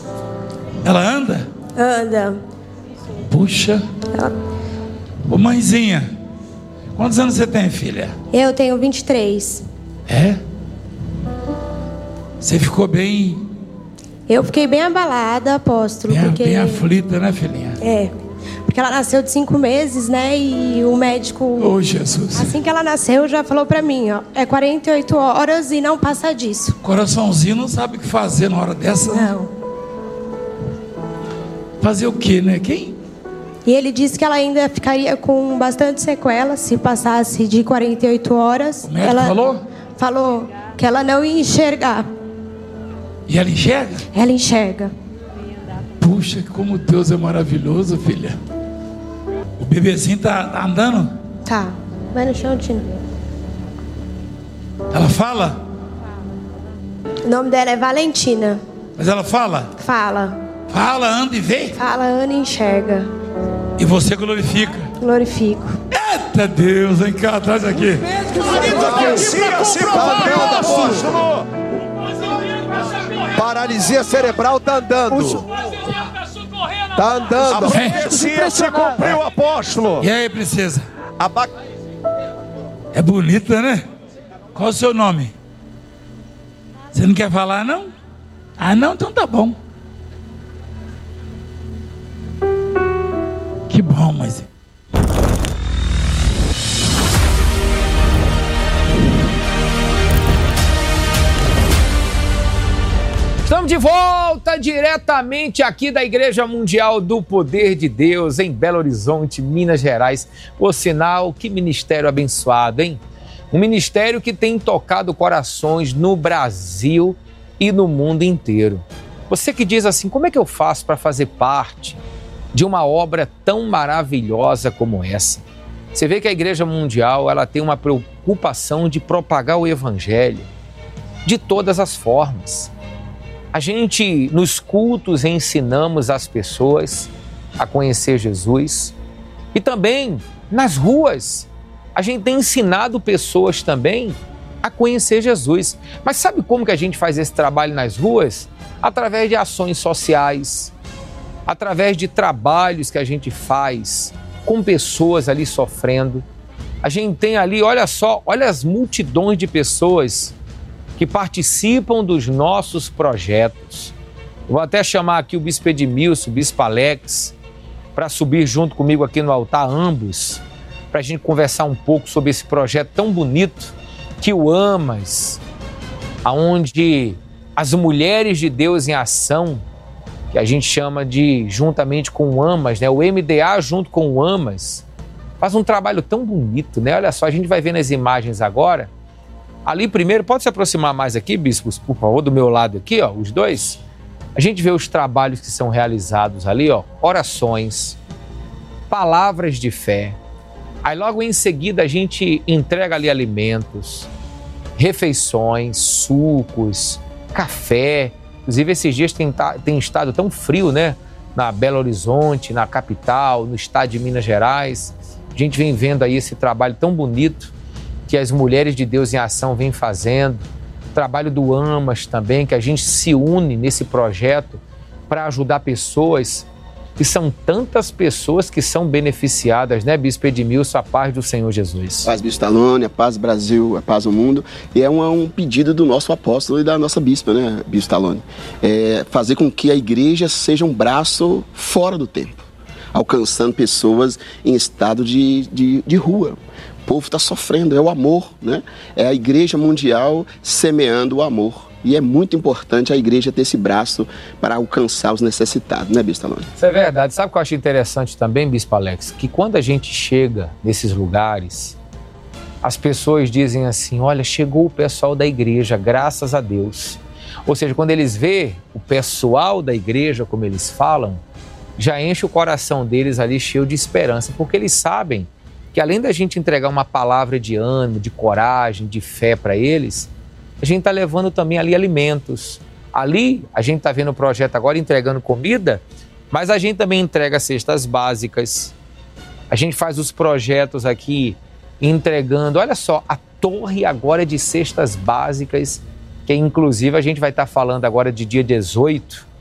Ela anda? Anda. Puxa. Ô mãezinha, quantos anos você tem, filha? Eu tenho 23. É? Você ficou bem... Eu fiquei bem abalada, apóstolo. Bem aflita, né, filhinha? É. Porque ela nasceu de 5 meses, né? E o médico... Ô, Jesus. Assim que ela nasceu, já falou pra mim, ó. É 48 horas e não passa disso. Coraçãozinho não sabe o que fazer na hora dessa. Não. Fazer o quê, né? Quem? E ele disse que ela ainda ficaria com bastante sequela se passasse de 48 horas. O médico ela falou? Falou que ela não ia enxergar. E ela enxerga? Ela enxerga. Puxa, como Deus é maravilhoso, filha. O bebezinho tá andando? Tá. Vai no chão, Tina. Ela fala? O nome dela é Valentina. Mas ela fala? Fala. Fala, anda e vê? Fala, anda e enxerga. E você glorifica? Glorifico. Eita Deus, vem cá, traz aqui. Paralisia cerebral tá andando. Tá andando. A profecia se cumpriu, apóstolo. E aí, princesa? É bonita, né? Qual o seu nome? Você não quer falar, não? Ah, não? Então tá bom. Que bom, mas... Estamos de volta diretamente aqui da Igreja Mundial do Poder de Deus, em Belo Horizonte, Minas Gerais. Por sinal, que ministério abençoado, hein? Um ministério que tem tocado corações no Brasil e no mundo inteiro. Você que diz assim, como é que eu faço para fazer parte de uma obra tão maravilhosa como essa? Você vê que a Igreja Mundial ela tem uma preocupação de propagar o Evangelho de todas as formas. A gente, nos cultos, ensinamos as pessoas a conhecer Jesus e também nas ruas. A gente tem ensinado pessoas também a conhecer Jesus. Mas sabe como que a gente faz esse trabalho nas ruas? Através de ações sociais, através de trabalhos que a gente faz com pessoas ali sofrendo. A gente tem ali, olha só, olha as multidões de pessoas que participam dos nossos projetos. Vou até chamar aqui o Bispo Edmilson, o Bispo Alex, para subir junto comigo aqui no altar, ambos, para a gente conversar um pouco sobre esse projeto tão bonito que o AMAS, onde as mulheres de Deus em ação, que a gente chama de, juntamente com o AMAS, né? O MDA junto com o AMAS, faz um trabalho tão bonito, né? Olha só, a gente vai ver nas imagens agora. Ali primeiro, pode se aproximar mais aqui, bispos, por favor, do meu lado aqui, ó, os dois. A gente vê os trabalhos que são realizados ali, ó, orações, palavras de fé. Aí logo em seguida a gente entrega ali alimentos, refeições, sucos, café. Inclusive esses dias tem estado tão frio, né? Na Belo Horizonte, na capital, no estado de Minas Gerais. A gente vem vendo aí esse trabalho tão bonito que as mulheres de Deus em ação vêm fazendo. O trabalho do AMAS também, que a gente se une nesse projeto para ajudar pessoas. E são tantas pessoas que são beneficiadas, né, Bispo Edmilson? A paz do Senhor Jesus. Paz, Bispo Talone, a paz Brasil, a paz do mundo. E é um pedido do nosso apóstolo e da nossa bispa, né, Bispo Talone? Fazer com que a igreja seja um braço fora do tempo, alcançando pessoas em estado de rua. O povo está sofrendo, é o amor, né? É a Igreja Mundial semeando o amor. E é muito importante a igreja ter esse braço para alcançar os necessitados, né, Bispo Talone? Isso é verdade. Sabe o que eu acho interessante também, Bispo Alex? Que quando a gente chega nesses lugares, as pessoas dizem assim, olha, chegou o pessoal da igreja, graças a Deus. Ou seja, quando eles vê o pessoal da igreja, como eles falam, já enche o coração deles ali cheio de esperança, porque eles sabem que além da gente entregar uma palavra de ânimo, de coragem, de fé para eles, a gente está levando também ali alimentos. Ali, a gente está vendo o projeto agora entregando comida, mas a gente também entrega cestas básicas. A gente faz os projetos aqui entregando, olha só, a torre agora de cestas básicas, que inclusive a gente vai estar falando agora de dia 18,